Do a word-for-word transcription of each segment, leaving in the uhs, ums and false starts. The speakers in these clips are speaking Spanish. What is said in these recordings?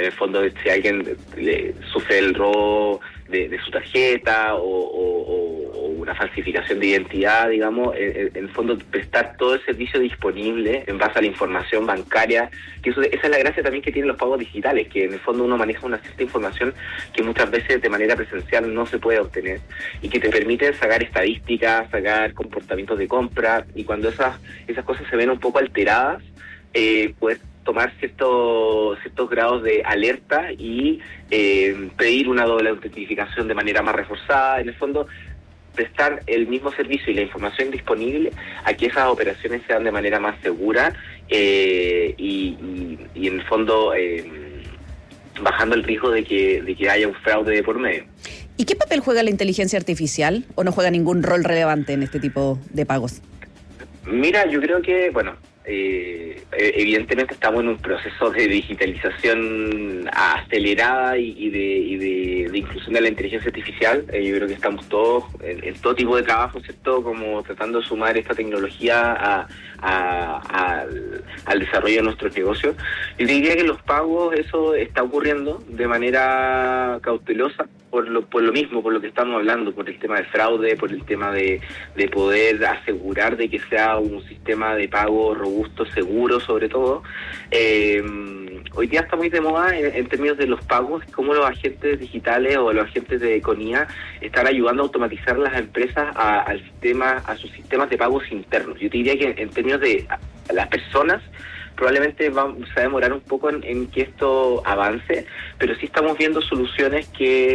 En el fondo, si alguien le sufre el robo de, de su tarjeta o, o, o una falsificación de identidad, digamos, en, en el fondo prestar todo el servicio disponible en base a la información bancaria, que eso, esa es la gracia también que tienen los pagos digitales, que en el fondo uno maneja una cierta información que muchas veces de manera presencial no se puede obtener y que te permite sacar estadísticas, sacar comportamientos de compra, y cuando esas, esas cosas se ven un poco alteradas, eh, pues tomar ciertos ciertos grados de alerta y eh, pedir una doble autentificación de manera más reforzada. En el fondo, prestar el mismo servicio y la información disponible a que esas operaciones sean de manera más segura eh, y, y, y en el fondo eh, bajando el riesgo de que, de que haya un fraude de por medio. ¿Y qué papel juega la inteligencia artificial o no juega ningún rol relevante en este tipo de pagos? Mira, yo creo que, bueno, Eh, evidentemente estamos en un proceso de digitalización acelerada y, y, de, y de, de inclusión de la inteligencia artificial. Eh, yo creo que estamos todos en, en todo tipo de trabajo, ¿cierto? Como tratando de sumar esta tecnología a, a, a, al, al desarrollo de nuestros negocios. Yo diría que los pagos, eso está ocurriendo de manera cautelosa por lo, por lo mismo, por lo que estamos hablando, por el tema de fraude, por el tema de, de poder asegurar de que sea un sistema de pago robusto, seguro sobre todo. Eh, hoy día está muy de moda en, en términos de los pagos, cómo los agentes digitales o los agentes de Econía están ayudando a automatizar las empresas a, al sistema, a sus sistemas de pagos internos. Yo te diría que en términos de a, a las personas, probablemente va, se va a demorar un poco en, en que esto avance, pero sí estamos viendo soluciones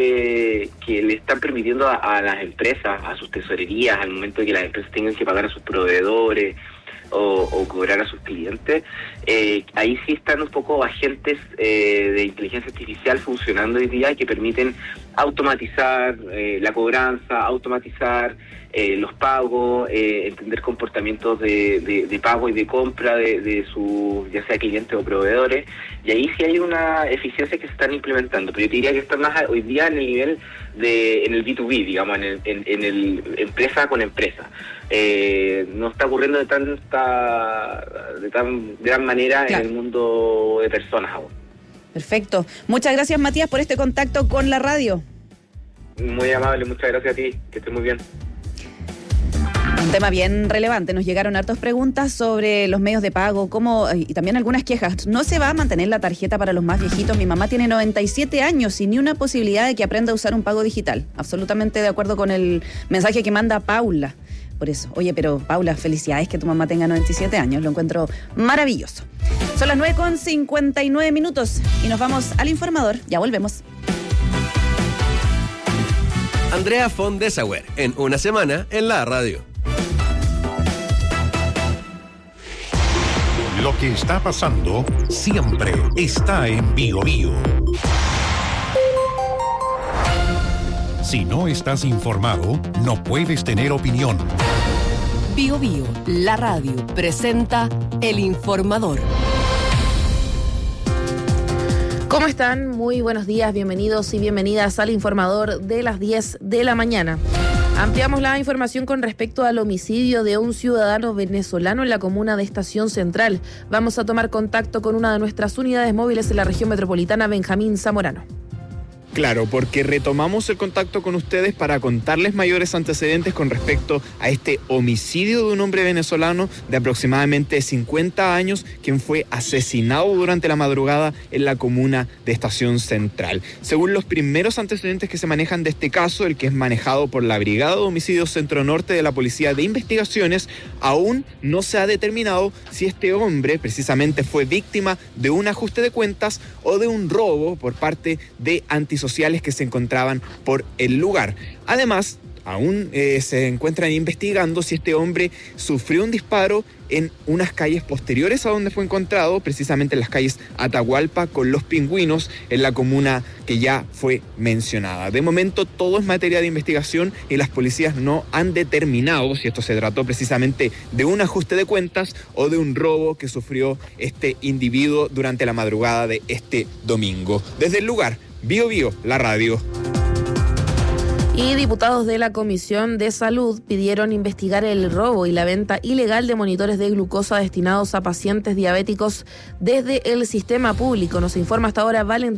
que, que le están permitiendo a, a las empresas, a sus tesorerías, al momento de que las empresas tengan que pagar a sus proveedores o, o cobrar a sus clientes, eh, ahí sí están un poco agentes eh, de inteligencia artificial funcionando hoy día que permiten automatizar eh, la cobranza, automatizar eh, los pagos, eh, entender comportamientos de, de, de pago y de compra de, de sus, ya sea clientes o proveedores, y ahí sí hay una eficiencia que se están implementando, pero yo te diría que está más hoy día en el nivel de, en el B dos B, digamos, en el, en, en el empresa con empresa. Eh, no está ocurriendo de tanta, de tan gran manera, claro, en el mundo de personas aún. Perfecto. Muchas gracias, Matías, por este contacto con la radio. Muy amable, muchas gracias a ti, que estés muy bien. Un tema bien relevante. Nos llegaron hartas preguntas sobre los medios de pago, cómo, y también algunas quejas. No se va a mantener la tarjeta para los más viejitos. Mi mamá tiene noventa y siete años y ni una posibilidad de que aprenda a usar un pago digital. Absolutamente de acuerdo con el mensaje que manda Paula. Por eso, oye, pero Paula, felicidades que tu mamá tenga noventa y siete años. Lo encuentro maravilloso. Son las nueve con cincuenta y nueve minutos y nos vamos al informador. Ya volvemos. Andrea von Dessauer, en Una Semana en la Radio. Lo que está pasando siempre está en Bío Bío. Si no estás informado, no puedes tener opinión. Bío Bío, la radio, presenta El Informador. ¿Cómo están? Muy buenos días, bienvenidos y bienvenidas al Informador de las diez de la mañana. Ampliamos la información con respecto al homicidio de un ciudadano venezolano en la comuna de Estación Central. Vamos a tomar contacto con una de nuestras unidades móviles en la región metropolitana, Benjamín Zamorano. Claro, porque retomamos el contacto con ustedes para contarles mayores antecedentes con respecto a este homicidio de un hombre venezolano de aproximadamente cincuenta años, quien fue asesinado durante la madrugada en la comuna de Estación Central. Según los primeros antecedentes que se manejan de este caso, el que es manejado por la Brigada de Homicidios Centro Norte de la Policía de Investigaciones, aún no se ha determinado si este hombre precisamente fue víctima de un ajuste de cuentas o de un robo por parte de antisociales que se encontraban por el lugar. Además, aún eh, se encuentran investigando si este hombre sufrió un disparo en unas calles posteriores a donde fue encontrado, precisamente en las calles Atahualpa con Los Pingüinos, en la comuna que ya fue mencionada. De momento todo es materia de investigación y las policías no han determinado si esto se trató precisamente de un ajuste de cuentas o de un robo que sufrió este individuo durante la madrugada de este domingo. Desde el lugar, Bío Bío, la radio. Y diputados de la Comisión de Salud pidieron investigar el robo y la venta ilegal de monitores de glucosa destinados a pacientes diabéticos desde el sistema público. Nos informa hasta ahora Valentín